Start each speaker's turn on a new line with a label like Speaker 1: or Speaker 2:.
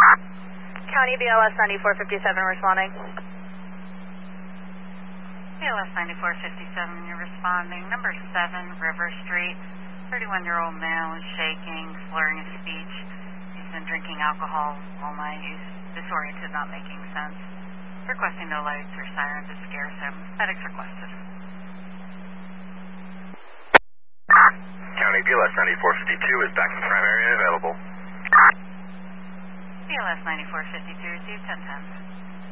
Speaker 1: County BLS 9457 responding.
Speaker 2: BLS 9457, you're responding. Number 7, River Street. 31-year-old male is shaking, slurring his speech. He's been drinking alcohol all night. He's disoriented, not making sense. Requesting no lights or sirens. It scares him. Medics requested.
Speaker 3: County BLS 9452 is back in primary and available.
Speaker 2: BLS 9452, receive 1010.